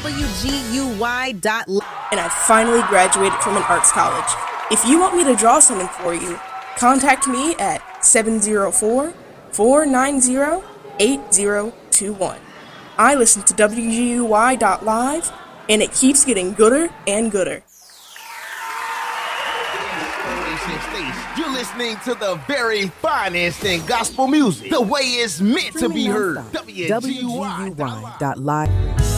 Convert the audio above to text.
WGUY.live. And I finally graduated from an arts college. If you want me to draw something for you, contact me at 704-490-8021. I listen to WGUY.live, and it keeps getting gooder and gooder. You're listening to the very finest in gospel music, the way it's meant to be heard. WGUY.live.